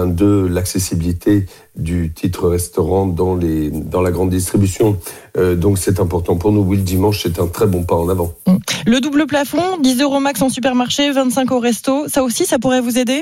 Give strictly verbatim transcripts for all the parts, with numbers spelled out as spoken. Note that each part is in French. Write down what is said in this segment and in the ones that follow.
vingt-deux l'accessibilité du titre restaurant dans, les, dans la grande distribution. Euh, donc c'est important pour nous. Oui, le dimanche, c'est un très bon pas en avant. Le double plafond, dix euros max en supermarché, vingt-cinq au resto, ça aussi, ça pourrait vous aider ?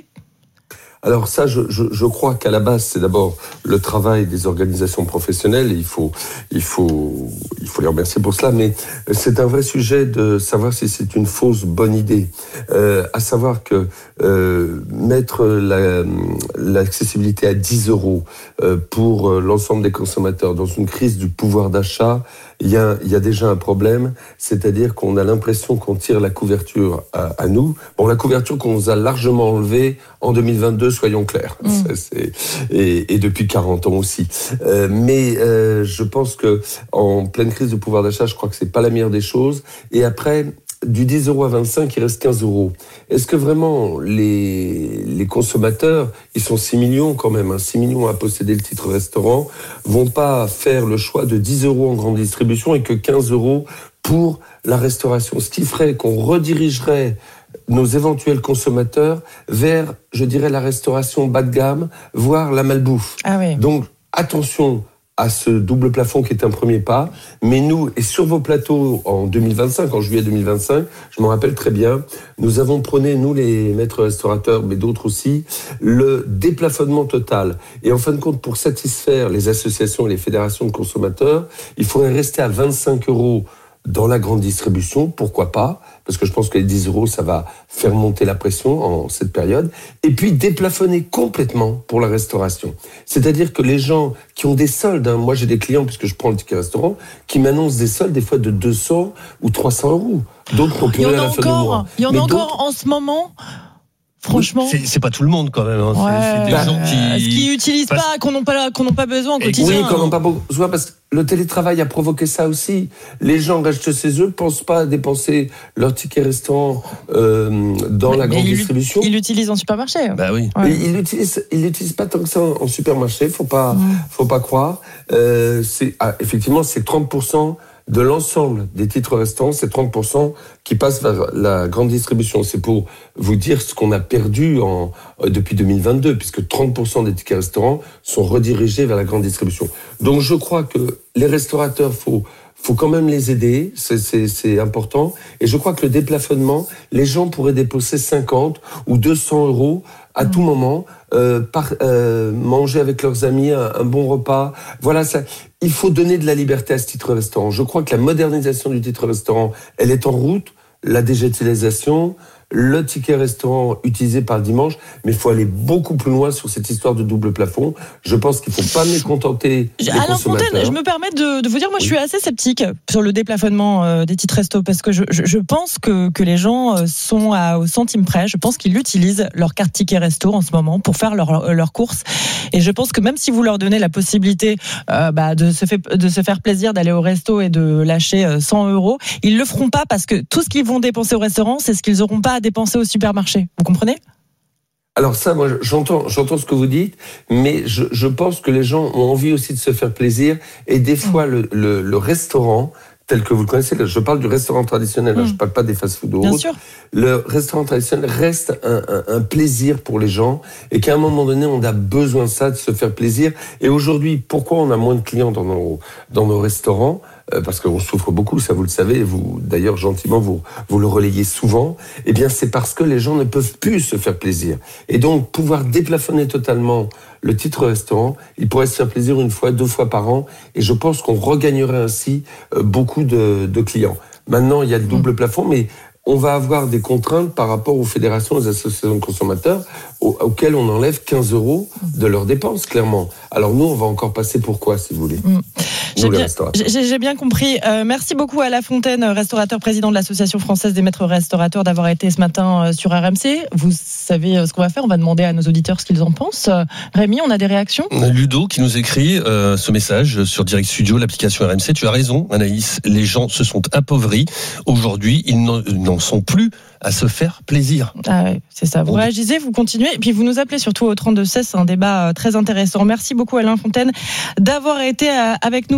Alors ça, je, je, je crois qu'à la base, c'est d'abord le travail des organisations professionnelles. Et il faut, il faut, il faut les remercier pour cela. Mais c'est un vrai sujet de savoir si c'est une fausse bonne idée. Euh, à savoir que euh, mettre la, l'accessibilité à dix euros euh, pour l'ensemble des consommateurs dans une crise du pouvoir d'achat, il y a, il y a déjà un problème. C'est-à-dire qu'on a l'impression qu'on tire la couverture à, à nous. Bon, la couverture qu'on nous a largement enlevée en deux mille vingt-deux, soyons clairs. Mmh. C'est, c'est, et, et depuis quarante ans aussi. Euh, mais euh, je pense que en pleine crise de pouvoir d'achat, je crois que c'est pas la meilleure des choses. Et après, du dix euros à vingt-cinq, il reste quinze euros. Est-ce que vraiment les, les consommateurs, ils sont six millions quand même, hein, six millions à posséder le titre restaurant, vont pas faire le choix de dix euros en grande distribution et que quinze euros pour la restauration? Ce qui ferait qu'on redirigerait nos éventuels consommateurs vers, je dirais, la restauration bas de gamme, voire la malbouffe. Ah oui. Donc, attention à ce double plafond qui est un premier pas. Mais nous, et sur vos plateaux en deux mille vingt-cinq, en juillet deux mille vingt-cinq, je m'en rappelle très bien, nous avons prôné, nous les maîtres restaurateurs, mais d'autres aussi, le déplafonnement total. Et en fin de compte, pour satisfaire les associations et les fédérations de consommateurs, il faudrait rester à vingt-cinq euros dans la grande distribution, pourquoi pas, parce que je pense que les dix euros, ça va faire monter la pression en cette période, et puis déplafonner complètement pour la restauration. C'est-à-dire que les gens qui ont des soldes, hein, moi j'ai des clients, puisque je prends le ticket restaurant, qui m'annoncent des soldes des fois de deux cents ou trois cents euros. D'autres qu'on peut à la fin du mois. Il y en a encore en ce moment. Franchement, c'est, c'est pas tout le monde quand même. Hein. Ouais. C'est, c'est des bah, gens qui, ce qui utilisent parce... pas, qu'on n'ont pas, qu'on n'ont pas besoin au quotidien. Oui, qu'on n'ont pas besoin parce que le télétravail a provoqué ça aussi. Les gens restent chez eux, pensent pas à dépenser leur ticket restaurant euh, dans mais, la grande ils distribution. Ils l'utilisent en supermarché. Bah oui. Ouais. Et ils l'utilisent, ils l'utilisent pas tant que ça en supermarché. Faut pas, mmh. faut pas croire. Euh, c'est ah, effectivement c'est trente pour cent de l'ensemble des titres restants, c'est trente pour cent qui passent vers la grande distribution. C'est pour vous dire ce qu'on a perdu en, depuis deux mille vingt-deux, puisque trente pour cent des tickets restaurants sont redirigés vers la grande distribution. Donc je crois que les restaurateurs, faut, faut quand même les aider, c'est, c'est, c'est important. Et je crois que le déplafonnement, les gens pourraient déposer cinquante ou deux cents euros à mmh. tout moment, euh, par, euh, manger avec leurs amis un, un bon repas. Voilà, ça. Il faut donner de la liberté à ce titre restaurant. Je crois que la modernisation du titre restaurant, elle est en route. La digitalisation, le ticket restaurant utilisé par le dimanche, mais il faut aller beaucoup plus loin sur cette histoire de double plafond. Je pense qu'il ne faut pas mécontenter les Alain consommateurs. Fontaine, je me permets de, de vous dire, moi oui. je suis assez sceptique sur le déplafonnement euh, des titres resto, parce que je, je, je pense que, que les gens sont à, au centime près. Je pense qu'ils utilisent leur carte ticket resto en ce moment pour faire leurs leur courses. Et je pense que même si vous leur donnez la possibilité euh, bah, de, se fait, de se faire plaisir, d'aller au resto et de lâcher cent euros, ils ne le feront pas parce que tout ce qu'ils vont dépenser au restaurant, c'est ce qu'ils n'auront pas à dépenser au supermarché. Vous comprenez ? Alors ça, moi, j'entends, j'entends ce que vous dites, mais je, je pense que les gens ont envie aussi de se faire plaisir. Et des fois, le, le, le restaurant, tel que vous le connaissez, je parle du restaurant traditionnel, mmh. hein, je ne parle pas des fast-food ou autres. Bien sûr. Le restaurant traditionnel reste un, un, un plaisir pour les gens et qu'à un moment donné, on a besoin de ça, de se faire plaisir. Et aujourd'hui, pourquoi on a moins de clients dans nos, dans nos restaurants ? Parce qu'on souffre beaucoup, ça vous le savez, et vous, d'ailleurs, gentiment, vous, vous le relayez souvent, eh bien, c'est parce que les gens ne peuvent plus se faire plaisir. Et donc, pouvoir déplafonner totalement le titre restaurant, il pourrait se faire plaisir une fois, deux fois par an, et je pense qu'on regagnerait ainsi beaucoup de, de clients. Maintenant, il y a le double plafond, mais on va avoir des contraintes par rapport aux fédérations, aux associations de consommateurs, auxquelles on enlève quinze euros de leurs dépenses, clairement. Alors nous, on va encore passer pour quoi, si vous voulez ? Mmh. J'ai bien, j'ai, j'ai bien compris. Euh, merci beaucoup à Alain Fontaine, restaurateur, président de l'Association française des maîtres restaurateurs, d'avoir été ce matin sur R M C. Vous savez ce qu'on va faire ? On va demander à nos auditeurs ce qu'ils en pensent. Rémi, on a des réactions ? Ludo qui nous écrit euh, ce message sur Direct Studio, l'application R M C. Tu as raison, Anaïs. Les gens se sont appauvris. Aujourd'hui, ils n'en, n'en sont plus à se faire plaisir. Ah ouais, c'est ça. Vous on... réagissez, vous continuez, et puis vous nous appelez surtout au trente-deux seize. C'est un débat très intéressant. Merci beaucoup Alain Fontaine d'avoir été avec nous.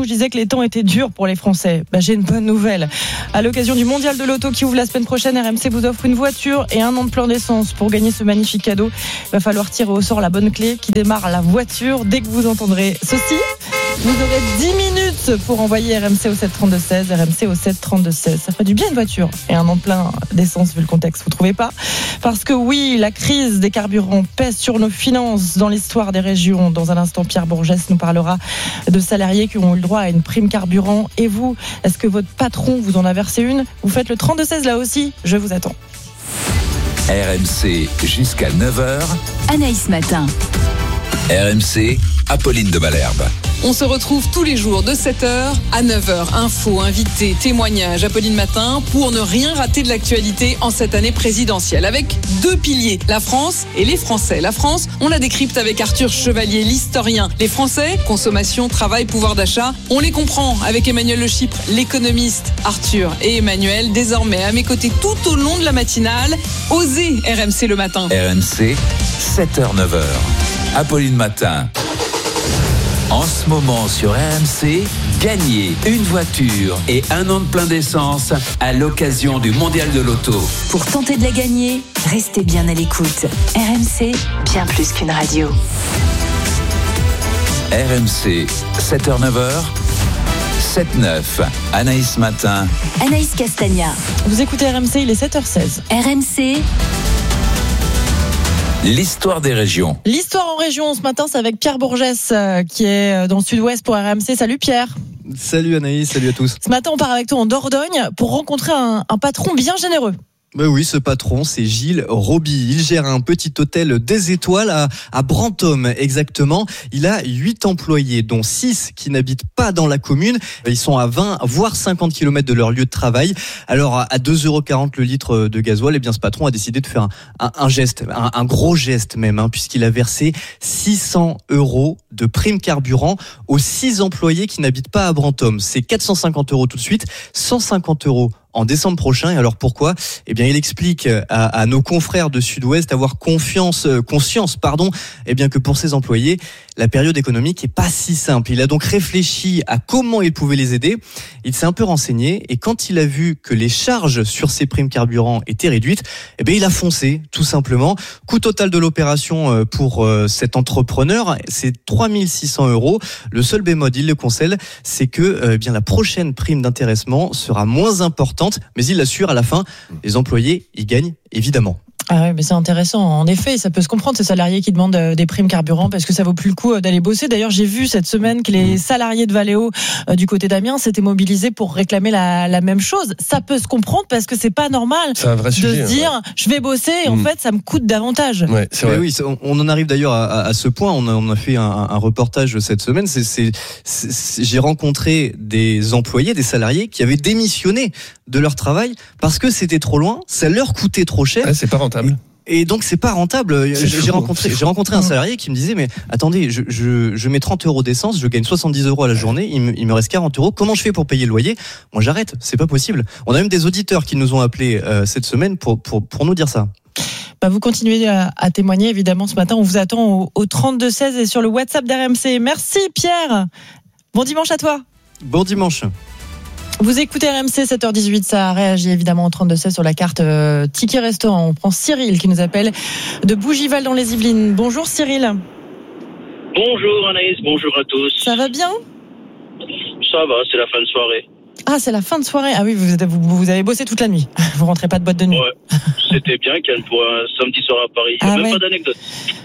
je disais que les temps étaient durs pour les Français. Bah, j'ai une bonne nouvelle. À l'occasion du mondial de l'auto qui ouvre la semaine prochaine, R M C vous offre une voiture et un an de plein d'essence. Pour gagner ce magnifique cadeau, il va falloir tirer au sort la bonne clé qui démarre la voiture. Dès que vous entendrez ceci, vous aurez dix minutes pour envoyer R M C au sept trente-deux seize, R M C au sept trente-deux seize. Ça ferait du bien une voiture et un an plein d'essence vu le contexte, vous trouvez pas ? Parce que oui, la crise des carburants pèse sur nos finances dans l'histoire des régions. Dans un instant, Pierre Bourgès nous parlera de salariés qui ont eu le droit à une prime carburant. Et vous, est-ce que votre patron vous en a versé une ? Vous faites le trente-deux seize là aussi ? Je vous attends. R M C jusqu'à neuf heures. Anaïs Matin. R M C, Apolline de Malherbe. On se retrouve tous les jours de sept heures à neuf heures. Infos, invités, témoignages, Apolline Matin, pour ne rien rater de l'actualité en cette année présidentielle. Avec deux piliers, la France et les Français. La France, on la décrypte avec Arthur Chevalier, l'historien. Les Français, consommation, travail, pouvoir d'achat, on les comprend avec Emmanuel Le Chypre, l'économiste. Arthur et Emmanuel, désormais à mes côtés tout au long de la matinale. Osez R M C le matin. R M C, sept heures neuf heures. Apolline Matin. En ce moment sur R M C, gagnez une voiture et un an de plein d'essence à l'occasion du mondial de l'auto. Pour tenter de la gagner, restez bien à l'écoute. R M C, bien plus qu'une radio. R M C, sept heures neuf heures. sept neuf, Anaïs Matin. Anaïs Castagna. Vous écoutez R M C, il est sept heures seize. R M C. L'histoire des régions. L'histoire en région ce matin, c'est avec Pierre Bourgès euh, qui est dans le sud-ouest pour R M C. Salut Pierre. Salut Anaïs, salut à tous. Ce matin, on part avec toi en Dordogne pour rencontrer un, un patron bien généreux. Ben oui, ce patron, c'est Gilles Roby. Il gère un petit hôtel des étoiles à, à Brantôme, exactement. Il a huit employés, dont six qui n'habitent pas dans la commune. Ils sont à vingt, voire cinquante kilomètres de leur lieu de travail. Alors, à deux euros quarante le litre de gasoil, eh bien, ce patron a décidé de faire un, un, un geste, un, un gros geste même, hein, puisqu'il a versé six cents euros de prime carburant aux six employés qui n'habitent pas à Brantôme. C'est quatre cent cinquante euros tout de suite, cent cinquante euros en décembre prochain. Et alors pourquoi ? Eh bien, il explique à, à nos confrères de Sud-Ouest avoir confiance, conscience, pardon, eh bien que pour ses employés, la période économique est pas si simple. Il a donc réfléchi à comment il pouvait les aider. Il s'est un peu renseigné et quand il a vu que les charges sur ses primes carburant étaient réduites, eh bien, il a foncé, tout simplement. Coût total de l'opération pour cet entrepreneur, c'est trois mille six cents euros. Le seul bémol, il le concède, c'est que eh bien la prochaine prime d'intéressement sera moins importante. Mais il l'assure, à la fin, les employés y gagnent évidemment. Ah ouais, mais c'est intéressant. En effet, ça peut se comprendre, ces salariés qui demandent des primes carburant parce que ça vaut plus le coup d'aller bosser. D'ailleurs, j'ai vu cette semaine que les salariés de Valeo euh, du côté d'Amiens s'étaient mobilisés pour réclamer la, la même chose. Ça peut se comprendre parce que c'est pas normal c'est un vrai de sujet, se dire ouais. je vais bosser et en mmh. fait ça me coûte davantage. Ouais, c'est vrai. Oui, on en arrive d'ailleurs à, à ce point. On a, on a fait un, un reportage cette semaine. C'est, c'est, c'est, j'ai rencontré des employés, des salariés qui avaient démissionné de leur travail parce que c'était trop loin, ça leur coûtait trop cher. Ouais, c'est pas rentable. Et donc c'est pas rentable. C'est j'ai fou, rencontré, j'ai rencontré un salarié qui me disait mais attendez, je, je, je mets trente euros d'essence, je gagne soixante-dix euros à la journée, il me, il me reste quarante euros. Comment je fais pour payer le loyer ? Moi j'arrête, c'est pas possible. On a même des auditeurs qui nous ont appelés euh, cette semaine pour pour pour nous dire ça. Bah vous continuez à, à témoigner évidemment ce matin. On vous attend au, au trente-deux seize et sur le WhatsApp d'R M C. Merci Pierre. Bon dimanche à toi. Bon dimanche. Vous écoutez R M C sept heures dix-huit, ça réagit évidemment au trente-deux seize sur la carte euh, Ticket Restaurant. On prend Cyril qui nous appelle de Bougival dans les Yvelines. Bonjour Cyril. Bonjour Anaïs, bonjour à tous. Ça va bien ? Ça va, c'est la fin de soirée. Ah, c'est la fin de soirée. Ah oui, vous, êtes, vous, vous avez bossé toute la nuit. Vous rentrez pas de boîte de nuit. Ouais, c'était bien calme pour un samedi soir à Paris. Il n'y a ah même ouais. pas d'anecdote.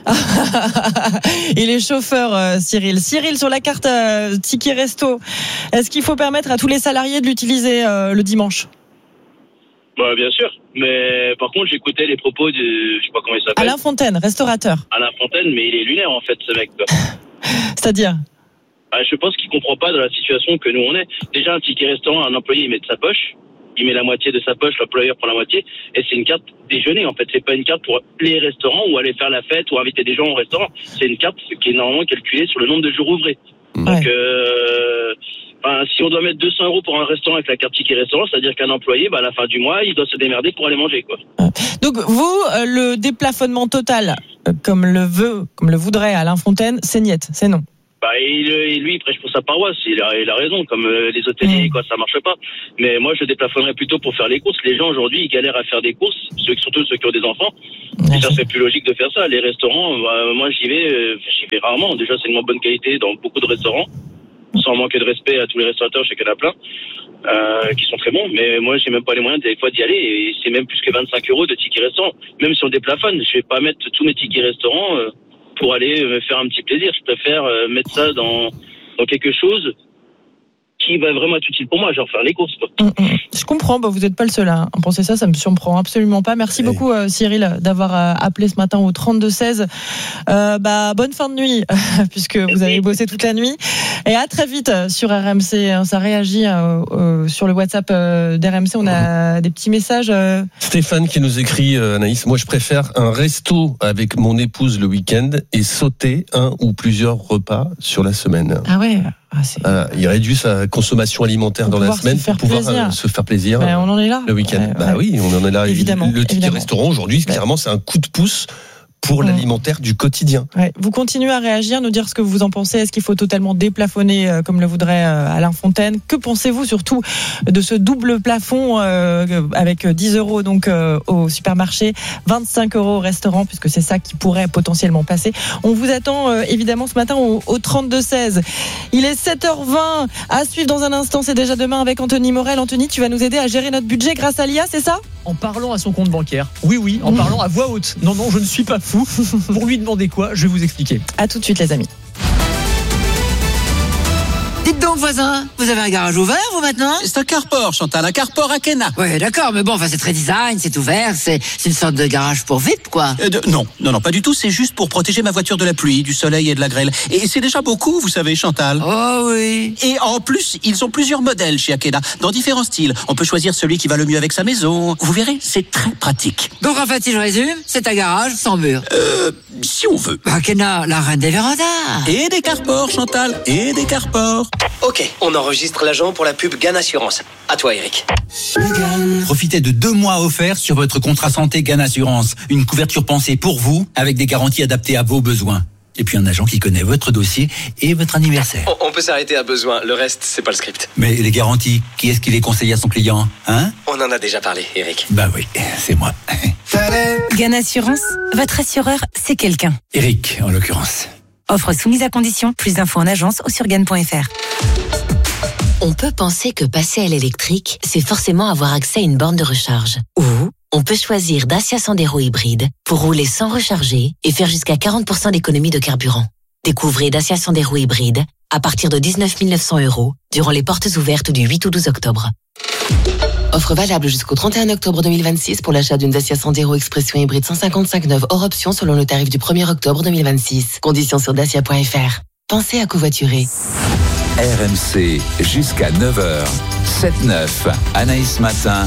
Il est chauffeur, euh, Cyril. Cyril, sur la carte euh, Ticket Resto, est-ce qu'il faut permettre à tous les salariés de l'utiliser euh, le dimanche ? Bah, bien sûr. Mais par contre, j'écoutais les propos de, je sais pas comment il s'appelle. Alain Fontaine, restaurateur. Alain Fontaine, mais il est lunaire en fait, ce mec. C'est-à-dire ? Ah, je pense qu'il comprend pas dans la situation que nous on est. Déjà, un ticket restaurant, un employé, il met de sa poche. Il met la moitié de sa poche, l'employeur prend la moitié. Et c'est une carte déjeuner, en fait. C'est pas une carte pour les restaurants ou aller faire la fête ou inviter des gens au restaurant. C'est une carte qui est normalement calculée sur le nombre de jours ouvrés. Ouais. Donc, euh, enfin, si on doit mettre deux cents euros pour un restaurant avec la carte ticket restaurant, c'est-à-dire qu'un employé, bah, à la fin du mois, il doit se démerder pour aller manger, quoi. Donc, vous, euh, le déplafonnement total, euh, comme le veut, comme le voudrait Alain Fontaine, c'est niet, c'est non. Bah, il, lui, il prêche pour sa paroisse. Il a, il a raison, comme euh, les hôteliers, quoi, ça marche pas. Mais moi, je déplafonnerais plutôt pour faire les courses. Les gens, aujourd'hui, ils galèrent à faire des courses, ceux, surtout ceux qui ont des enfants. Et ça serait plus logique de faire ça. Les restaurants, bah, moi, j'y vais, euh, j'y vais rarement. Déjà, c'est de moins bonne qualité dans beaucoup de restaurants. Sans manquer de respect à tous les restaurateurs, je sais qu'il y en a plein, euh, qui sont très bons. Mais moi, j'ai même pas les moyens, des fois, d'y aller. Et c'est même plus que vingt-cinq euros de tickets restaurant. Même si on déplafonne, je vais pas mettre tous mes tickets restaurants, euh, pour aller me faire un petit plaisir. Je préfère euh, mettre ça dans, dans quelque chose qui va vraiment être utile pour moi, genre faire les courses, quoi. Mmh, mmh. Je comprends, bah, vous n'êtes pas le seul à penser ça, ça me surprend absolument pas. Merci oui. beaucoup euh, Cyril d'avoir euh, appelé ce matin au trente-deux seize. Euh, bah, bonne fin de nuit, puisque vous avez bossé toute la nuit. Et à très vite sur R M C, ça réagit euh, euh, sur le WhatsApp euh, d'R M C, on a mmh. des petits messages. Euh... Stéphane qui nous écrit, euh, Anaïs, moi je préfère un resto avec mon épouse le week-end et sauter un ou plusieurs repas sur la semaine. Ah ouais. Ah, ah, il réduit sa consommation alimentaire pour dans la semaine pour pouvoir euh, se faire plaisir. Ben, on en est là. Le week-end. Ouais, bah ouais. oui, on en est là. Évidemment. Le ticket évidemment. restaurant aujourd'hui, ouais. clairement, c'est un coup de pouce pour mmh. l'alimentaire du quotidien. Ouais. Vous continuez à réagir, nous dire ce que vous en pensez. Est-ce qu'il faut totalement déplafonner euh, comme le voudrait euh, Alain Fontaine? Que pensez-vous surtout de ce double plafond euh, avec dix euros donc euh, au supermarché, vingt-cinq euros au restaurant, puisque c'est ça qui pourrait potentiellement passer. On vous attend euh, évidemment ce matin au, au trente-deux seize. Il est sept heures vingt. À suivre dans un instant, c'est déjà demain avec Anthony Morel. Anthony, tu vas nous aider à gérer notre budget grâce à l'I A, c'est ça? En parlant à son compte bancaire. Oui, oui, en mmh. parlant à voix haute. Non, non, je ne suis pas fou. Pour lui demander quoi, je vais vous expliquer. À tout de suite les amis. Dites donc voisin, vous avez un garage ouvert vous maintenant? C'est un carport Chantal, un carport Akena. Ouais d'accord, mais bon, enfin c'est très design, c'est ouvert, c'est, c'est une sorte de garage pour V I P quoi. Euh, de, non, non, non, pas du tout, c'est juste pour protéger ma voiture de la pluie, du soleil et de la grêle. Et c'est déjà beaucoup, vous savez Chantal. Oh oui. Et en plus, ils ont plusieurs modèles chez Akena, dans différents styles. On peut choisir celui qui va le mieux avec sa maison. Vous verrez, c'est très pratique. Donc en fait, si je résume, c'est un garage sans mur. Euh, si on veut. Akena, la reine des vérandas. Et des carports Chantal, et des carports. Ok, on enregistre l'agent pour la pub Gan Assurance. À toi, Eric. Profitez de deux mois offerts sur votre contrat santé Gan Assurance. Une couverture pensée pour vous, avec des garanties adaptées à vos besoins. Et puis un agent qui connaît votre dossier et votre anniversaire. On, on peut s'arrêter à besoin, le reste, c'est pas le script. Mais les garanties, qui est-ce qui les conseille à son client, hein? On en a déjà parlé, Eric. Bah oui, c'est moi. Gan Assurance, votre assureur, c'est quelqu'un. Eric, en l'occurrence. Offre soumise à condition, plus d'infos en agence ou sur gan point f r. On peut penser que passer à l'électrique, c'est forcément avoir accès à une borne de recharge. Ou on peut choisir Dacia Sandero hybride pour rouler sans recharger et faire jusqu'à quarante pour cent d'économie de carburant. Découvrez Dacia Sandero hybride à partir de dix-neuf mille neuf cents euros durant les portes ouvertes du huit au douze octobre. Offre valable jusqu'au trente et un octobre deux mille vingt-six pour l'achat d'une Dacia Sandero Expression hybride cent cinquante-cinq neuve hors option selon le tarif du premier octobre deux mille vingt-six. Conditions sur dacia point f r. Pensez à covoiturer. R M C jusqu'à neuf heures. sept neuf, Anaïs Matin.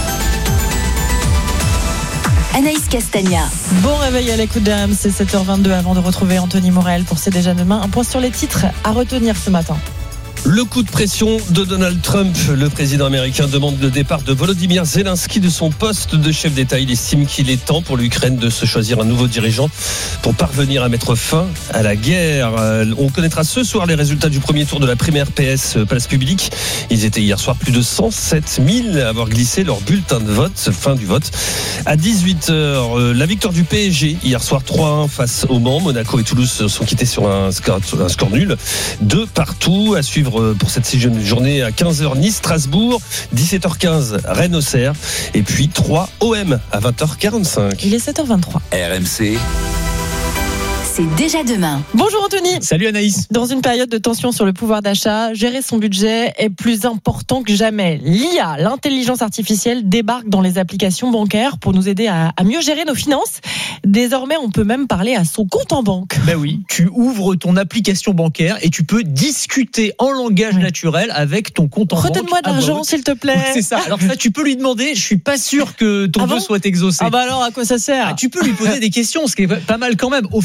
Anaïs Castagna. Bon réveil à l'écoute d'R M C, sept heures vingt-deux avant de retrouver Anthony Morel pour C'est déjà demain. Un point sur les titres à retenir ce matin. Le coup de pression de Donald Trump. Le président américain demande le départ de Volodymyr Zelensky de son poste de chef d'État. Il estime qu'il est temps pour l'Ukraine de se choisir un nouveau dirigeant pour parvenir à mettre fin à la guerre. On connaîtra ce soir les résultats du premier tour de la primaire P S Place Publique. Ils étaient hier soir plus de cent sept mille à avoir glissé leur bulletin de vote. Fin du vote. À dix-huit heures, la victoire du P S G hier soir trois à un face au Mans. Monaco et Toulouse sont quittés sur un score, un score nul. Deux partout à suivre pour cette sixième journée. À quinze heures, Nice-Strasbourg, dix-sept heures quinze, Rennes-Auxerre, et puis trois O M à vingt heures quarante-cinq. Il est sept heures vingt-trois. R M C. C'est déjà demain. Bonjour Anthony. Salut Anaïs. Dans une période de tension sur le pouvoir d'achat, gérer son budget est plus important que jamais. L'I A, l'intelligence artificielle, débarque dans les applications bancaires pour nous aider à, à mieux gérer nos finances. Désormais, on peut même parler à son compte en banque. Ben oui, tu ouvres ton application bancaire et tu peux discuter en langage mmh. naturel avec ton compte en banque. Redonne-moi de l'argent, s'il te plaît. Oui, c'est ça. Alors ça, tu peux lui demander. Je suis pas sûr que ton ah vœu bon soit exaucé. Ah bah alors, à quoi ça sert? Ah, tu peux lui poser des questions, ce qui est pas mal quand même. Au fait,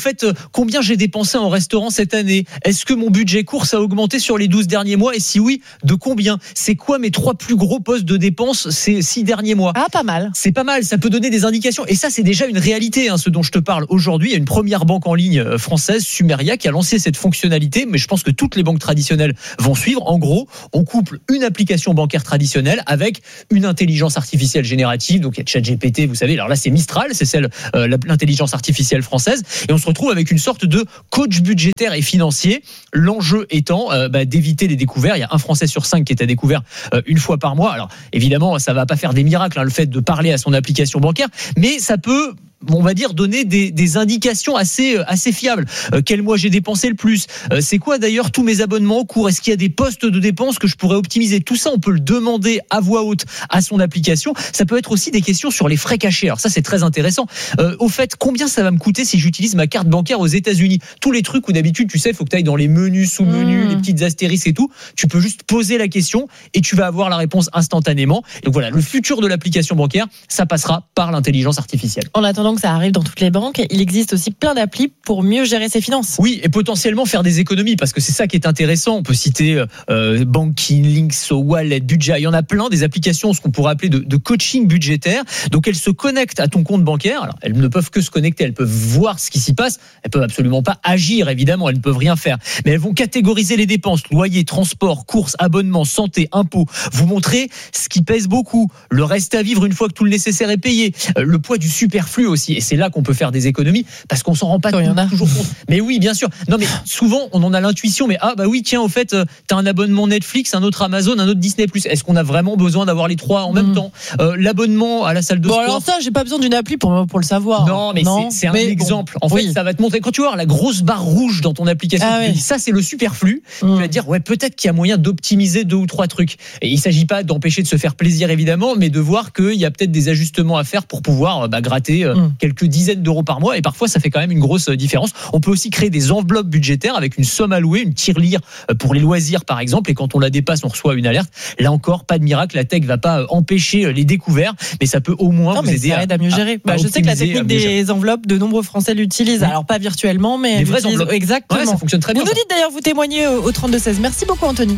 combien j'ai dépensé en restaurant cette année. Est-ce que mon budget course a augmenté sur les douze derniers mois et si oui, de combien? C'est quoi mes trois plus gros postes de dépenses ces six derniers mois? Ah, pas mal. C'est pas mal, ça peut donner des indications. Et ça, c'est déjà une réalité, hein, ce dont je te parle aujourd'hui. Il y a une première banque en ligne française, Sumeria, qui a lancé cette fonctionnalité, mais je pense que toutes les banques traditionnelles vont suivre. En gros, on couple une application bancaire traditionnelle avec une intelligence artificielle générative. Donc, il y a ChatGPT, vous savez. Alors là, c'est Mistral, c'est celle, euh, l'intelligence artificielle française. Et on se retrouve avec une sorte de coach budgétaire et financier. L'enjeu étant euh, bah, d'éviter les découverts. Il y a un Français sur cinq qui est à découvert euh, une fois par mois. Alors, évidemment, ça va pas faire des miracles, hein, le fait de parler à son application bancaire, mais ça peut, on va dire, donner des, des indications assez, assez fiables. Euh, quel mois j'ai dépensé le plus? euh, C'est quoi d'ailleurs tous mes abonnements en cours? Est-ce qu'il y a des postes de dépenses que je pourrais optimiser? Tout ça, on peut le demander à voix haute à son application. Ça peut être aussi des questions sur les frais cachés. Alors ça, c'est très intéressant. Euh, au fait, combien ça va me coûter si j'utilise ma carte bancaire aux États-Unis? Tous les trucs où d'habitude, tu sais, il faut que tu ailles dans les menus, sous-menus, mmh. les petites astérisques et tout. Tu peux juste poser la question et tu vas avoir la réponse instantanément. Donc voilà, le futur de l'application bancaire, ça passera par l'intelligence artificielle. En attendant que ça arrive dans toutes les banques, il existe aussi plein d'applis pour mieux gérer ses finances. Oui, et potentiellement faire des économies, parce que c'est ça qui est intéressant. On peut citer euh, Banking, Linkso, Wallet, Budget. Il y en a plein, des applications, ce qu'on pourrait appeler de, de coaching budgétaire. Donc elles se connectent à ton compte bancaire. Alors, elles ne peuvent que se connecter, elles peuvent voir ce qui s'y passe. Elles peuvent absolument pas agir, évidemment, elles ne peuvent rien faire. Mais elles vont catégoriser les dépenses, loyer, transport, courses, abonnements, santé, impôts. Vous montrer ce qui pèse beaucoup, le reste à vivre une fois que tout le nécessaire est payé, euh, le poids du superflu aussi. Et c'est là qu'on peut faire des économies, parce qu'on s'en rend pas oui, toujours compte. Mais oui, bien sûr. Non, mais souvent, on en a l'intuition, mais ah, bah oui, tiens, au fait, euh, t'as un abonnement Netflix, un autre Amazon, un autre Disney+. Est-ce qu'on a vraiment besoin d'avoir les trois en mmh. même temps? euh, L'abonnement à la salle de bon, sport. Alors ça, j'ai pas besoin d'une appli pour, pour le savoir. Non, mais non, c'est, c'est un mais exemple. Bon, en fait, oui. ça va te montrer, quand tu vois la grosse barre rouge dans ton application, ah, tu oui. dis, ça, c'est le superflu. Mmh. Tu vas te dire, ouais, peut-être qu'il y a moyen d'optimiser deux ou trois trucs. Et il s'agit pas d'empêcher de se faire plaisir, évidemment, mais de voir qu'il y a peut-être des ajustements à faire pour pouvoir bah, gratter euh, mmh. quelques dizaines d'euros par mois. Et parfois, ça fait quand même une grosse différence. On peut aussi créer des enveloppes budgétaires avec une somme allouée, une tirelire pour les loisirs, par exemple. Et quand on la dépasse, on reçoit une alerte. Là encore, pas de miracle. La tech va pas empêcher les découverts, mais ça peut au moins non, vous aider ça aide à, à mieux gérer. À, bah, à je sais que la technique des enveloppes, de nombreux Français l'utilisent. Mmh. Alors, pas virtuellement, mais des vraies enveloppes. Exactement. Ouais, ça fonctionne très bien. Vous nous dites d'ailleurs, vous témoignez au trente-deux seize. Merci beaucoup, Anthony.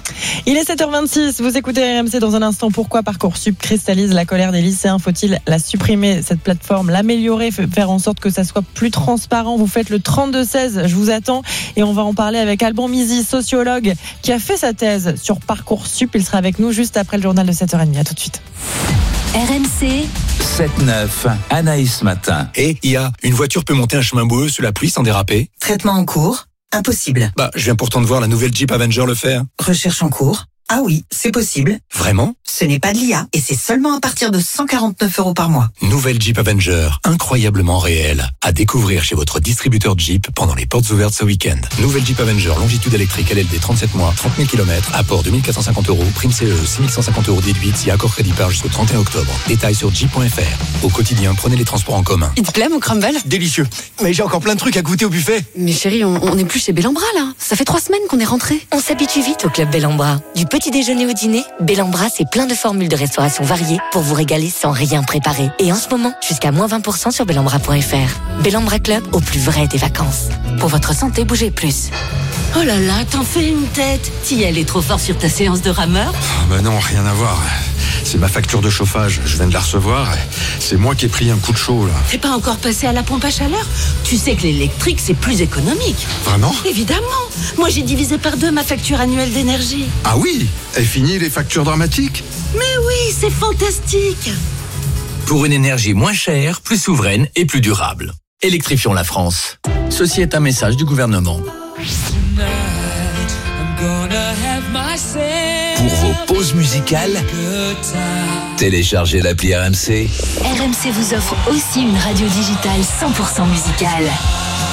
Il est sept heures vingt-six, vous écoutez R M C. Dans un instant. Pourquoi Parcoursup cristallise la colère des lycéens? Faut-il la supprimer, cette plateforme, l'améliorer, faire en sorte que ça soit plus transparent? Vous faites le trente-deux seize, je vous attends. Et on va en parler avec Alban Mizy, sociologue, qui a fait sa thèse sur Parcoursup. Il sera avec nous juste après le journal de sept heures trente. À tout de suite. R M C sept neuf, Anaïs Matin. Et il y a une voiture peut monter un chemin boueux sous la pluie sans déraper? Traitement en cours? Impossible. Bah, je viens pourtant de voir la nouvelle Jeep Avenger le faire. Recherche en cours? Ah oui, c'est possible. Vraiment? Ce n'est pas de l'I A et c'est seulement à partir de cent quarante-neuf euros par mois. Nouvelle Jeep Avenger, incroyablement réelle. À découvrir chez votre distributeur Jeep pendant les portes ouvertes ce week-end. Nouvelle Jeep Avenger, longitude électrique L L D trente-sept mois, trente mille kilomètres, apport deux mille quatre cent cinquante euros, prime C E, six mille cent cinquante euros déduite si accord crédit par jusqu'au trente et un octobre. Détails sur jeep point f r. Au quotidien, prenez les transports en commun. Il te plaît mon crumble? Délicieux. Mais j'ai encore plein de trucs à goûter au buffet. Mais chérie, on, on est plus chez Bellambra là. Ça fait trois semaines qu'on est rentrés. On s'habitue vite au club Bellambra. Du petit déjeuner au dîner, Bellambra, c'est plein de formules de restauration variées pour vous régaler sans rien préparer. Et en ce moment, jusqu'à moins vingt pour cent sur bellambra point f r. Bellambra Club, au plus vrai des vacances. Pour votre santé, bougez plus. Oh là là, t'en fais une tête. T'y allais trop fort sur ta séance de rameur? Oh bah non, rien à voir. C'est ma facture de chauffage, je viens de la recevoir. C'est moi qui ai pris un coup de chaud là. T'es pas encore passé à la pompe à chaleur? Tu sais que l'électrique c'est plus économique. Vraiment? Évidemment. Moi j'ai divisé par deux ma facture annuelle d'énergie. Ah oui? Et fini les factures dramatiques? Mais oui, c'est fantastique. Pour une énergie moins chère, plus souveraine et plus durable. Électrifions la France. Ceci est un message du gouvernement. Pour vos pauses musicales, téléchargez l'appli R M C. R M C vous offre aussi une radio digitale cent pour cent musicale.